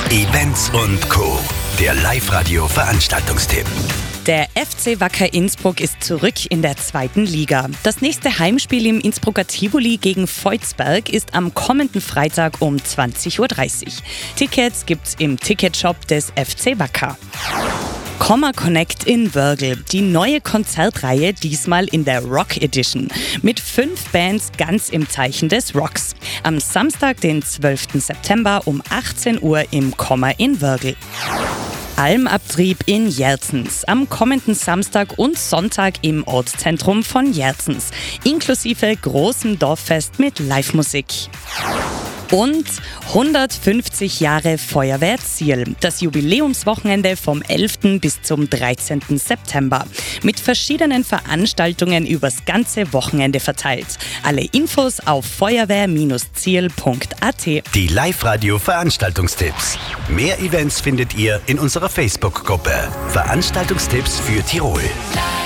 Events und Co. Der Live-Radio-Veranstaltungstipp. Der FC Wacker Innsbruck ist zurück in der 2. Liga. Das nächste Heimspiel im Innsbrucker Tivoli gegen Volzberg ist am kommenden Freitag um 20.30 Uhr. Tickets gibt's im Ticketshop des FC Wacker. Comma Connect in Wörgl, die neue Konzertreihe, diesmal in der Rock Edition. Mit 5 Bands ganz im Zeichen des Rocks. Am Samstag, den 12. September um 18 Uhr im Comma in Wörgl. Almabtrieb in Jerzens. Am kommenden Samstag und Sonntag im Ortszentrum von Jerzens. Inklusive großem Dorffest mit Live-Musik. Und 150 Jahre Feuerwehr Zierl. Das Jubiläumswochenende vom 11. bis zum 13. September. Mit verschiedenen Veranstaltungen übers ganze Wochenende verteilt. Alle Infos auf feuerwehr-zierl.at. Die Live-Radio-Veranstaltungstipps. Mehr Events findet ihr in unserer Facebook-Gruppe. Veranstaltungstipps für Tirol.